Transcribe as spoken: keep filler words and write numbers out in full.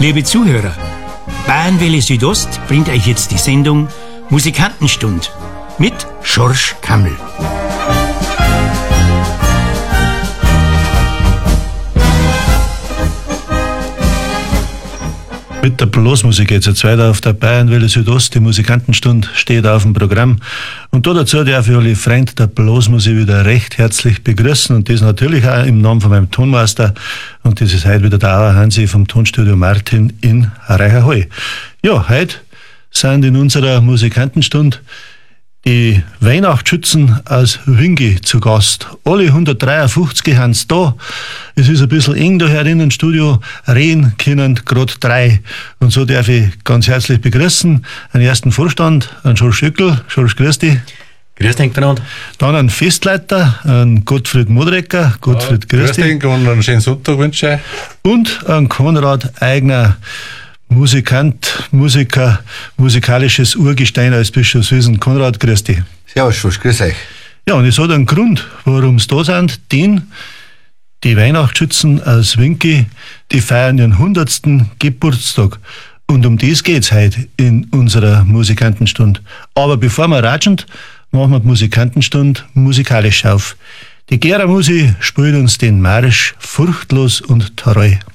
Liebe Zuhörer, Bayernwelle Südost bringt euch jetzt die Sendung Musikantenstund mit Schorsch Kammel. Mit der Blasmusik geht's jetzt weiter auf der Bayernwelle Südost. Die Musikantenstund steht auf dem Programm. Und da dazu darf ich alle Freunde der Blasmusik wieder recht herzlich begrüßen. Und das natürlich auch im Namen von meinem Tonmeister. Und das ist heute wieder der Auer Hansi vom Tonstudio Martin in Reicherhall. Ja, heute sind in unserer Musikantenstund die Weihnachtsschützen aus Wingi zu Gast. Alle hundertdreiundfünfzig haben sie da. Es ist ein bisschen eng da hier in im Studio. Reden können gerade drei. Und so darf ich ganz herzlich begrüßen einen ersten Vorstand, einen Schorsch Schöckl. Schorsch, grüß dich. Grüß dich, Bernhard. Dann einen Festleiter, einen Gottfried Modrecker. Gottfried, ja, grüß dich. Grüß dich und einen schönen Sonntag wünsche ich. Und einen Konrad Eigner, Musikant, Musiker, musikalisches Urgestein aus Bischofswiesen. Konrad, grüß dich. Servus, Schorsch, grüß euch. Ja, und es hat einen Grund, warum sie da sind, denn die Weihnachtsschützen aus Winki, die feiern ihren hundertsten Geburtstag. Und um das geht's heute in unserer Musikantenstunde. Aber bevor wir ratschen, machen wir die Musikantenstunde musikalisch auf. Die Gera Musi spielt uns den Marsch Furchtlos und Treu.